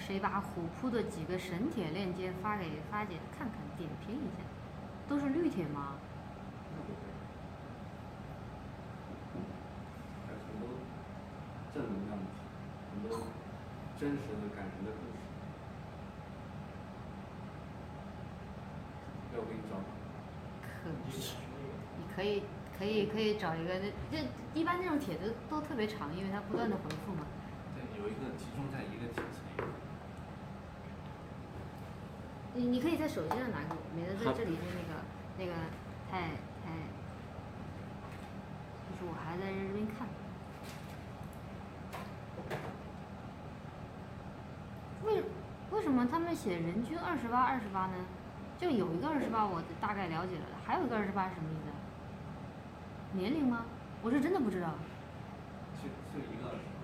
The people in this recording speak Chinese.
谁把虎扑的几个神帖链接发给发姐看看，点评一下。都是绿帖吗？ 那不会。还有很多正能量的，很多真实的感人的故事。要我给你找吗？ 可以找一个，这一般这种帖子都特别长，因为它不断的回复嘛。 对，有一个集中在一个帖子里。 你可以在手机上拿给我，免得在这里就那个太，就是我还在这边看。为什么他们写人均28呢？就有一个28，我大概了解了，还有一个28是什么意思？年龄吗？我是真的不知道。 就一个28。